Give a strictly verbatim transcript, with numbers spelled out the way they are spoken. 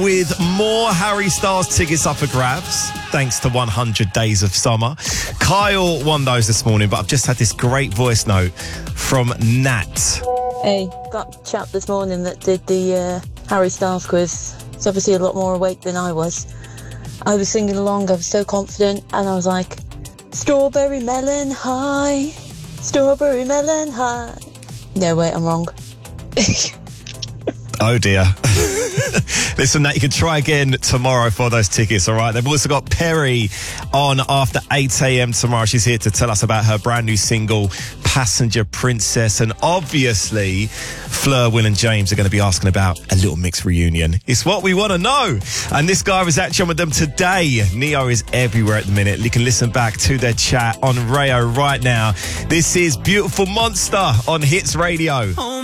with more Harry Styles tickets up for grabs, thanks to one hundred Days of Summer. Kyle won those this morning, but I've just had this great voice note from Nat. Hey, that chap this morning that did the uh, Harry Styles quiz is obviously a lot more awake than I was. I was singing along, I was so confident, and I was like, strawberry melon high, strawberry melon high. No, wait, I'm wrong. Oh dear. Listen, Nat, you can try again tomorrow for those tickets, all right? They've also got Perry on after eight a.m. tomorrow. She's here to tell us about her brand new single, Passenger Princess. And obviously, Fleur, Will and James are going to be asking about a Little Mix reunion. It's what we want to know. And this guy was actually on with them today. Neo is everywhere at the minute. You can listen back to their chat on Rayo right now. This is Beautiful Monster on Hits Radio.